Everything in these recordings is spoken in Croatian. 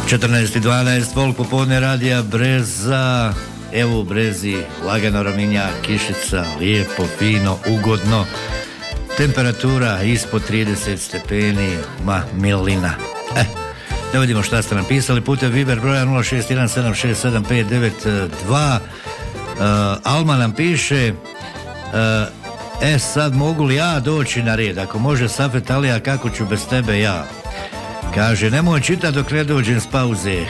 14:12 Folk popodne radija Breza. Evo u Brezi lagano raminja, kišica, lijepo, fino, ugodno. Temperatura ispod 30 stepeni, ma milina. Da vidimo šta ste napisali putem Viber broja 0617676592. Alma nam piše sad mogu li ja doći na red? Ako može Safet Alija, kako ću bez tebe ja? Kaže, nemoj čitati dok ne dođem s pauze.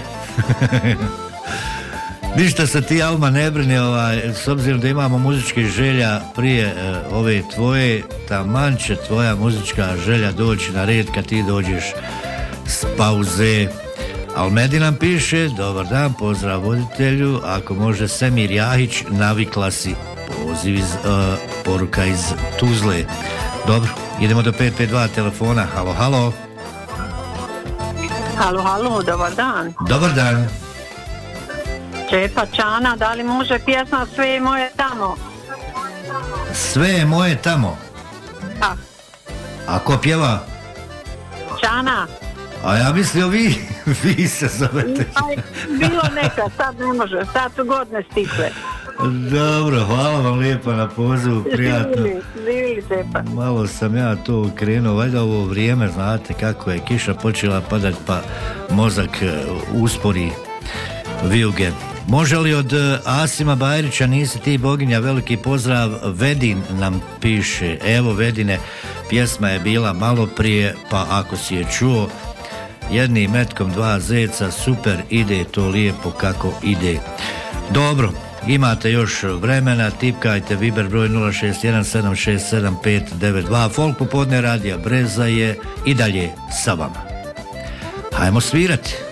Ništa se ti, Alma, ne brini, s obzirom da imamo muzičke želja prije ove tvoje, taman će tvoja muzička želja doći na red kad ti dođeš s pauze. Almedi nam piše, dobar dan, pozdrav voditelju, ako može Semir Jahić, navikla si, poziv iz, poruka iz Tuzle. Dobro, idemo do 552 telefona, halo, halo. Halo, halo, dobar dan. Dobar dan. Čepa Čana, da li može pjesma Sve je moje tamo? Sve je moje tamo? Da. A ko pjeva? Čana. A ja mislio vi se zovete. Bilo neka, sad ne može, sad su godine stikle. Dobro, hvala vam lijepo na pozivu, prijatno. Živili Čepa. Malo sam ja to ukrenuo, valjda ovo vrijeme, znate kako je, kiša počela padati pa mozak uspori vijuge. Može li od Asima Bajrića, nisi ti boginja, veliki pozdrav. Vedin nam piše, evo Vedine, pjesma je bila malo prije, pa ako si je čuo, jednim metkom dva zeca, super, ide to lijepo kako ide. Dobro, imate još vremena, tipkajte Viber broj 0617676592. Folk popodne radija Breza je i dalje sa vama. Hajmo svirati.